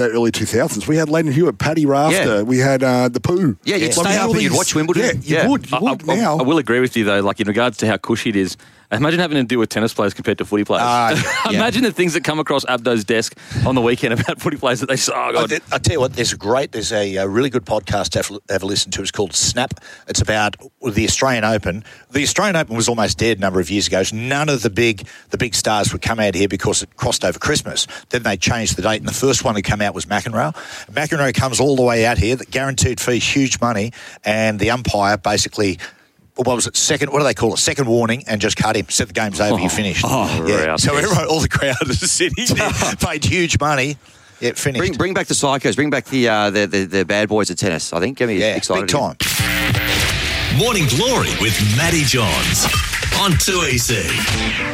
early 2000s. We had Layden Hewitt, Paddy Rafter. We had the Pooh. Yeah, you'd stay up and you'd watch Wimbledon. Yeah, you would now. I will agree with you, though, like in regards to how cushy it is. Imagine having to deal with tennis players compared to footy players. Imagine the things that come across Abdo's desk on the weekend about footy players that they say, oh, God. I tell you what, there's a really good podcast to have a listen to. It's called Snap. It's about the Australian Open. The Australian Open was almost dead a number of years ago. So none of the big stars would come out here because it crossed over Christmas. Then they changed the date, and the first one to come out was McEnroe. McEnroe comes all the way out here, the guaranteed fee, huge money, and the umpire basically... What was it? Second warning, and just cut him. Said the game's over. You're finished. So everyone, all the crowd is sitting there, paid huge money. Yeah, finished. Bring back the psychos. Bring back the bad boys of tennis. I think. Get me excited. Big time. Morning Glory with Matty Johns on 2EC.